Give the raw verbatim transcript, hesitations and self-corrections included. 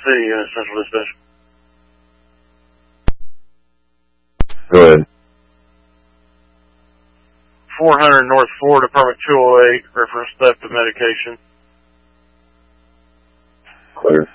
City, uh, Central Dispatch. Go ahead. four hundred North four, Department two oh eight, reference theft of medication. Clear.